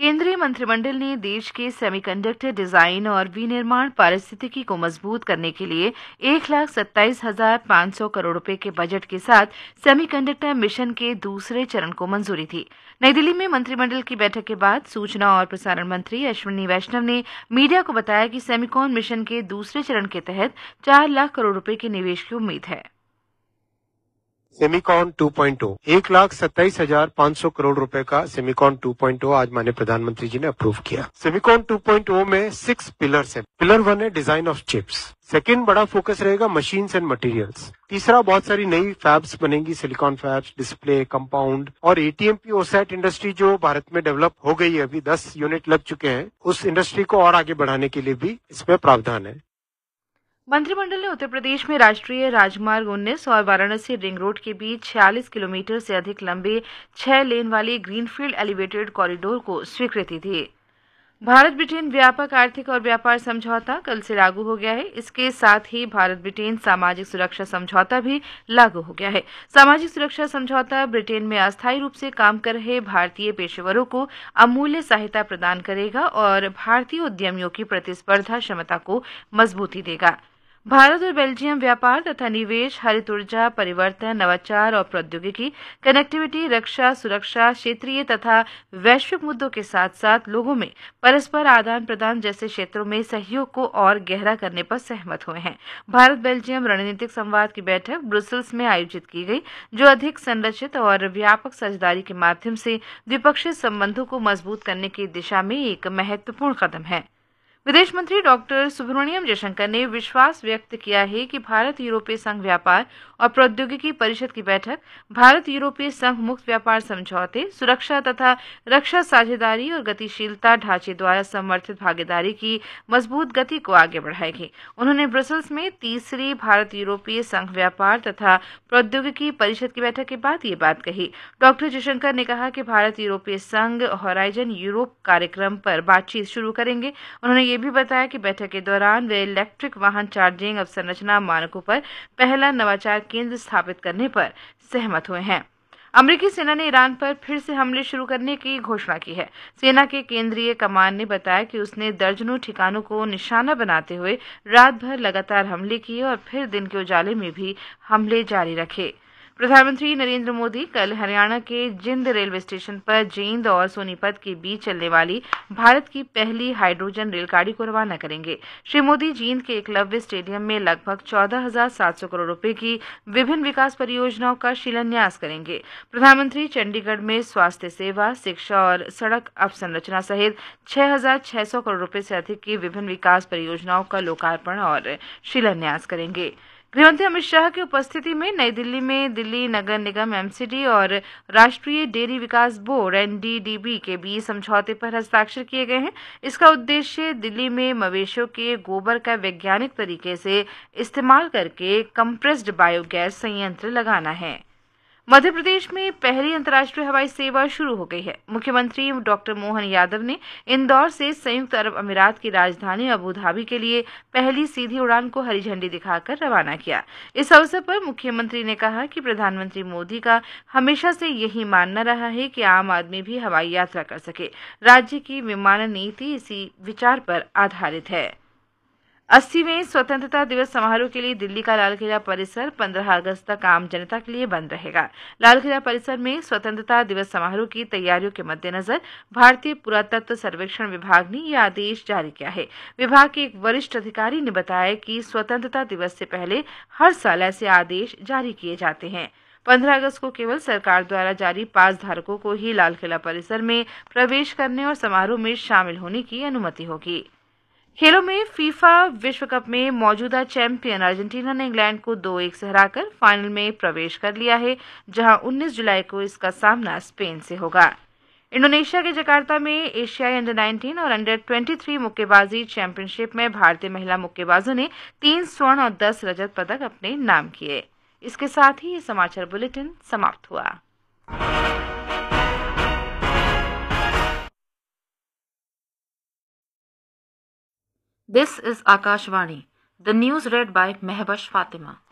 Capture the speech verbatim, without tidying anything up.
केंद्रीय मंत्रिमंडल ने देश के सेमीकंडक्टर डिजाइन और विनिर्माण पारिस्थितिकी को मजबूत करने के लिए एक लाख सत्ताईस हजार पाँच सौ करोड़ रुपए के बजट के साथ सेमीकंडक्टर मिशन के दूसरे चरण को मंजूरी दी। नई दिल्ली में मंत्रिमंडल की बैठक के बाद सूचना और प्रसारण मंत्री अश्विनी वैष्णव ने मीडिया को बताया कि सेमीकॉन मिशन के दूसरे चरण के तहत चार लाख करोड़ रुपए के निवेश की उम्मीद है। सेमीकॉन टू पॉइंट ओ एक लाख सत्ताईस हजार पाँच सौ करोड़ रुपए का सेमीकॉन टू पॉइंट ओ आज माननीय प्रधानमंत्री जी ने अप्रूव किया। सेमीकॉन टू पॉइंट ओ में सिक्स पिलर्स हैं। पिलर वन है डिजाइन ऑफ चिप्स, सेकंड बड़ा फोकस रहेगा मशीन्स एंड मटेरियल्स, तीसरा बहुत सारी नई फैब्स बनेंगी, सिलिकॉन फैब्स, डिस्प्ले, कंपाउंड और एटीएमपी ओसैट इंडस्ट्री जो भारत में डेवलप हो गई है, अभी दस यूनिट लग चुके हैं, उस इंडस्ट्री को और आगे बढ़ाने के लिए भी इसमें प्रावधान है। मंत्रिमंडल ने उत्तर प्रदेश में राष्ट्रीय राजमार्ग उन्नीस और वाराणसी रिंग रोड के बीच छियालीस किलोमीटर से अधिक लंबे छह लेन वाली ग्रीनफील्ड एलिवेटेड कॉरिडोर को स्वीकृति दी। भारत ब्रिटेन व्यापक आर्थिक और व्यापार समझौता कल से लागू हो गया है। इसके साथ ही भारत ब्रिटेन सामाजिक सुरक्षा समझौता भी लागू हो गया है। सामाजिक सुरक्षा समझौता ब्रिटेन में अस्थायी रूप से काम कर रहे भारतीय पेशेवरों को अमूल्य सहायता प्रदान करेगा और भारतीय उद्यमियों की प्रतिस्पर्धा क्षमता को मजबूती देगा। भारत और बेल्जियम व्यापार तथा निवेश, हरित ऊर्जा, परिवर्तन, नवाचार और प्रौद्योगिकी, कनेक्टिविटी, रक्षा, सुरक्षा, क्षेत्रीय तथा वैश्विक मुद्दों के साथ साथ लोगों में परस्पर आदान प्रदान जैसे क्षेत्रों में सहयोग को और गहरा करने पर सहमत हुए हैं। भारत बेल्जियम रणनीतिक संवाद की बैठक ब्रुसेल्स में आयोजित की गई, जो अधिक संरचित और व्यापक साझेदारी के माध्यम से द्विपक्षीय संबंधों को मजबूत करने की दिशा में एक महत्वपूर्ण कदम है। विदेश मंत्री डॉक्टर सुब्रमण्यम जयशंकर ने विश्वास व्यक्त किया है कि भारत यूरोपीय संघ व्यापार और प्रौद्योगिकी परिषद की बैठक भारत यूरोपीय संघ मुक्त व्यापार समझौते, सुरक्षा तथा रक्षा साझेदारी और गतिशीलता ढांचे द्वारा समर्थित भागीदारी की मजबूत गति को आगे बढ़ाएगी। उन्होंने ब्रसेल्स में तीसरी भारत यूरोपीय संघ व्यापार तथा प्रौद्योगिकी परिषद की बैठक के बाद ये बात कही। डॉक्टर जयशंकर ने कहा कि भारत यूरोपीय संघ हॉराइजन यूरोप कार्यक्रम पर बातचीत शुरू करेंगे। उन्होंने ये भी बताया कि बैठक के दौरान वे इलेक्ट्रिक वाहन चार्जिंग अवसंरचना मानकों पर पहला नवाचार केंद्र स्थापित करने पर सहमत हुए हैं। अमेरिकी सेना ने ईरान पर फिर से हमले शुरू करने की घोषणा की है। सेना के केंद्रीय कमान ने बताया कि उसने दर्जनों ठिकानों को निशाना बनाते हुए रात भर लगातार हमले किए और फिर दिन के उजाले में भी हमले जारी रखे। प्रधानमंत्री नरेंद्र मोदी कल हरियाणा के जिंद रेलवे स्टेशन पर जींद और सोनीपत के बीच चलने वाली भारत की पहली हाइड्रोजन रेलगाड़ी को रवाना करेंगे। श्री मोदी जींद के एकलव्य स्टेडियम में लगभग चौदह हजार सात सौ करोड़ रुपए की विभिन्न विकास परियोजनाओं का शिलान्यास करेंगे। प्रधानमंत्री चंडीगढ़ में स्वास्थ्य सेवा, शिक्षा और सड़क अवसंरचना सहित छह हजार छह सौ करोड़ रुपए से अधिक की विभिन्न विकास परियोजनाओं का लोकार्पण और शिलान्यास करेंगे। गृहमंत्री अमित शाह की उपस्थिति में नई दिल्ली में दिल्ली नगर निगम एमसीडी और राष्ट्रीय डेयरी विकास बोर्ड एनडीडीबी के बीच समझौते पर हस्ताक्षर किए गए हैं। इसका उद्देश्य दिल्ली में मवेशियों के गोबर का वैज्ञानिक तरीके से इस्तेमाल करके कंप्रेस्ड बायोगैस संयंत्र लगाना है। मध्य प्रदेश में पहली अंतर्राष्ट्रीय हवाई सेवा शुरू हो गई है। मुख्यमंत्री डॉक्टर मोहन यादव ने इंदौर से संयुक्त अरब अमीरात की राजधानी अबू धाबी के लिए पहली सीधी उड़ान को हरी झंडी दिखाकर रवाना किया। इस अवसर पर मुख्यमंत्री ने कहा कि प्रधानमंत्री मोदी का हमेशा से यही मानना रहा है कि आम आदमी भी हवाई यात्रा कर सके। राज्य की विमानन नीति इसी विचार पर आधारित है। अस्सीवें स्वतंत्रता दिवस समारोह के लिए दिल्ली का लाल किला परिसर पंद्रह अगस्त तक आम जनता के लिए बंद रहेगा। लाल किला परिसर में स्वतंत्रता दिवस समारोह की तैयारियों के मद्देनजर भारतीय पुरातत्व सर्वेक्षण विभाग ने यह आदेश जारी किया है। विभाग के एक वरिष्ठ अधिकारी ने बताया कि स्वतंत्रता दिवस से पहले हर साल ऐसे आदेश जारी किए जाते हैं। पंद्रह अगस्त को केवल सरकार द्वारा जारी पास धारकों को ही लाल किला परिसर में प्रवेश करने और समारोह में शामिल होने की अनुमति होगी। खेलों में फीफा विश्व कप में मौजूदा चैंपियन अर्जेंटीना ने इंग्लैंड को दो एक से हराकर फाइनल में प्रवेश कर लिया है, जहां उन्नीस जुलाई को इसका सामना स्पेन से होगा। इंडोनेशिया के जकार्ता में एशियाई अंडर नाइनटीन और अंडर तेईस मुक्केबाजी चैंपियनशिप में भारतीय महिला मुक्केबाजों ने तीन स्वर्ण और दस रजत पदक अपने नाम किए। इसके साथ ही ये समाचार बुलेटिन समाप्त हुआ। This is Akashvani. The news read by Mehbash Fatima.